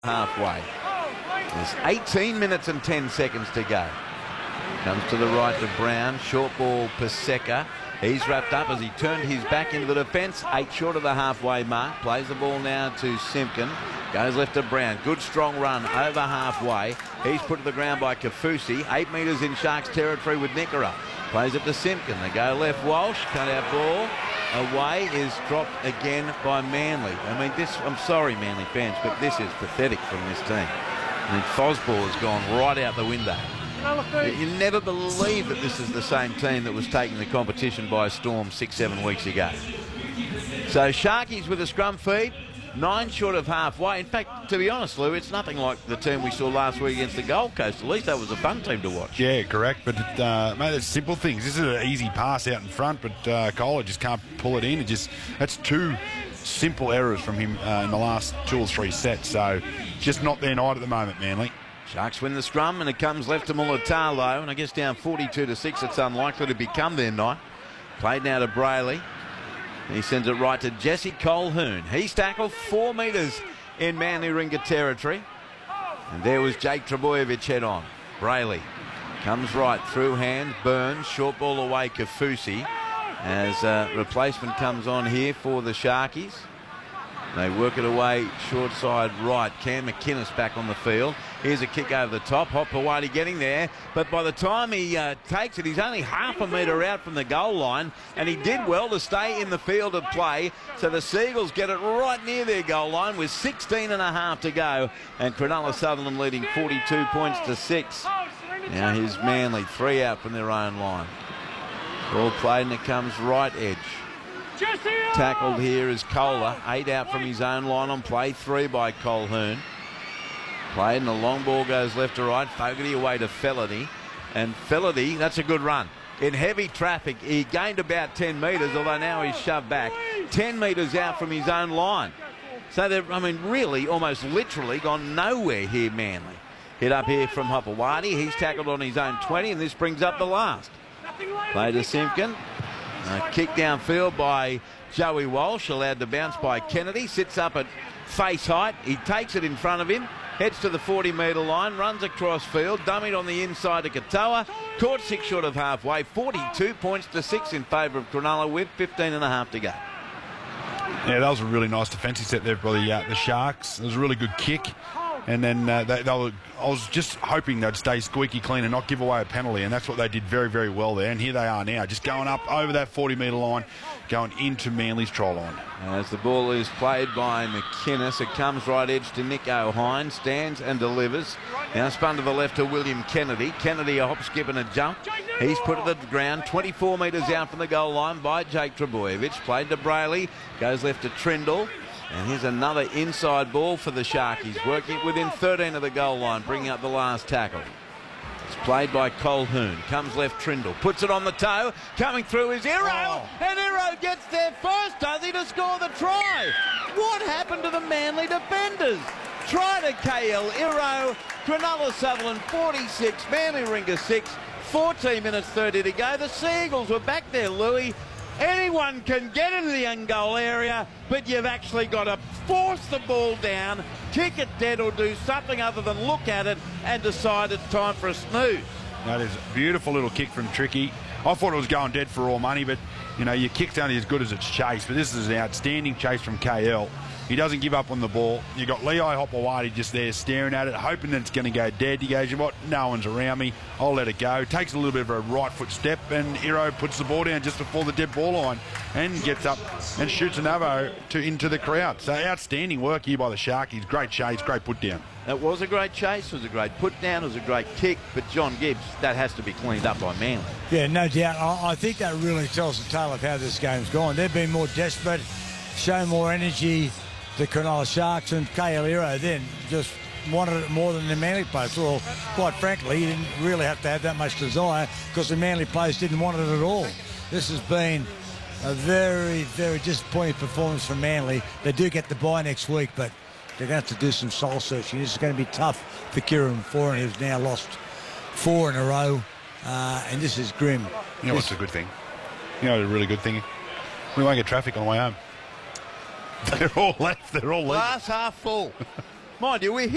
halfway. There's 18 minutes and 10 seconds to go. Comes to the right to Brown. Short ball, Paseka. He's wrapped up as he turned his back into the defence. 8 short of the halfway mark. Plays the ball now to Simpkin. Goes left to Brown. Good strong run over halfway. He's put to the ground by Kafusi. 8 metres in Sharks territory with Nickera. Plays it to Simpkin. They go left. Walsh. Cut out ball. Away is dropped again by Manly. I mean, I'm sorry, Manly fans, but this is pathetic from this team. I mean, Fosball has gone right out the window. You never believe that this is the same team that was taking the competition by storm 6-7 weeks ago. So Sharkies with a scrum feed, 9 short of halfway. In fact, to be honest, Lou, it's nothing like the team we saw last week against the Gold Coast. At least that was a fun team to watch. Yeah, correct. But, mate, it's simple things. This is an easy pass out in front, but Kohler just can't pull it in. That's 2 simple errors from him in the last 2 or 3 sets. So just not their night at the moment, Manly. Sharks win the scrum, and it comes left to Mulatalo, and I guess down 42-6, it's unlikely to become their night. Played now to Brayley. He sends it right to Jesse Colquhoun. He's tackled 4 metres in Manly Ringa territory. And there was Jake Trbojevic head on. Brayley comes right through hand. Burns, short ball away, Kafusi. As replacement comes on here for the Sharkies. They work it away short side right. Cam McInnes back on the field. Here's a kick over the top. Hopewadi getting there. But by the time he takes it, he's only half a metre out from the goal line. And he did well to stay in the field of play. So the Seagulls get it right near their goal line with 16.5 to go. And Cronulla Sutherland leading 42 points to 6. Now here's Manly, 3 out from their own line. Ball played and it comes right edge. Tackled here is Kohler. 8 out from his own line on play. 3 by Colquhoun. Played and the long ball goes left to right. Fogarty away to Feledy. And Feledy, that's a good run. In heavy traffic, he gained about 10 metres, although now he's shoved back. 10 metres out from his own line. So they've, I mean, really, almost literally gone nowhere here, Manly. Hit up here from Hopewadi. He's tackled on his own 20, and this brings up the last. Play to Simpkin. Kick downfield by Joey Walsh, allowed to bounce by Kennedy. Sits up at face height. He takes it in front of him. Heads to the 40-metre line. Runs across field. Dummied on the inside to Katoa. Caught 6 short of halfway. 42 points to 6 in favour of Cronulla with 15.5 to go. Yeah, that was a really nice defensive set there by the Sharks. It was a really good kick. And then I was just hoping they'd stay squeaky clean and not give away a penalty, and that's what they did very, very well there. And here they are now, just going up over that 40-metre line, going into Manly's try line. As the ball is played by McInnes, it comes right edge to Nick O'Hine, stands and delivers. Now spun to the left to William Kennedy. Kennedy a hop, skip and a jump. He's put it at the ground, 24 metres out from the goal line by Jake Trbojevic. Played to Brayley, goes left to Trindle. And here's another inside ball for the Sharkies, working within 13 of the goal line, bringing up the last tackle. It's played by Colquhoun. Comes left, Trindle. Puts it on the toe. Coming through is Iro. And Iro gets there first, does he, to score the try? What happened to the Manly defenders? Try to KL Iro. Cronulla Sutherland 46, Manly Ringa 6. 14 minutes 30 to go. The Seagulls were back there, Louis. Anyone can get into the end goal area, but you've actually got to force the ball down, kick it dead, or do something other than look at it and decide it's time for a snooze. That is a beautiful little kick from Tricky. I thought it was going dead for all money, but, you know, your kick's only as good as its chase. But this is an outstanding chase from KL. He doesn't give up on the ball. You've got Lehigh Hopewadi just there staring at it, hoping that it's going to go dead. He goes, you know what, no one's around me, I'll let it go. Takes a little bit of a right foot step, and Iro puts the ball down just before the dead ball line and gets up and shoots an arrow into the crowd. So outstanding work here by the Sharkies. Great chase, great put down. It was a great chase, it was a great put down, it was a great kick, but John Gibbs, that has to be cleaned up by Manly. Yeah, no doubt. I think that really tells the tale of how this game's gone. They've been more desperate, shown more energy. The Cronulla Sharks, and KL Iro then just wanted it more than the Manly players. Well, quite frankly, he didn't really have to have that much desire because the Manly players didn't want it at all. This has been a very, very disappointing performance from Manly. They do get the bye next week, but they're going to have to do some soul searching. This is going to be tough for Kieran Foran, who's now lost 4 in a row, and this is grim. You know what's a good thing? You know, a really good thing? We won't get traffic on the way home. They're all left. They're all leaving. Glass half full. Mind you, we're